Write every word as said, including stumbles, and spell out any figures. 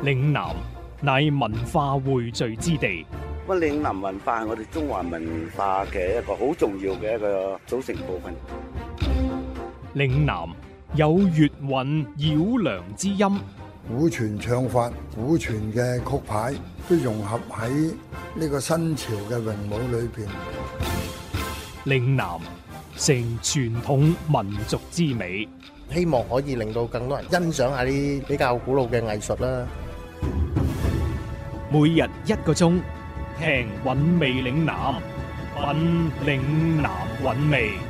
嶺南乃文化匯聚之地。 乜嶺南文化係我哋中華文化嘅一個好重要嘅一個組成部分。 嶺南有粵韻繞梁之音， 古傳唱法、古傳嘅曲牌都融合喺呢個新潮嘅詠舞裏邊。 嶺南成傳統民族之美， 希望可以令到更多人欣賞下啲比較古老嘅藝術啦。 每日一個鐘，聽韻味嶺南，品嶺南韻味。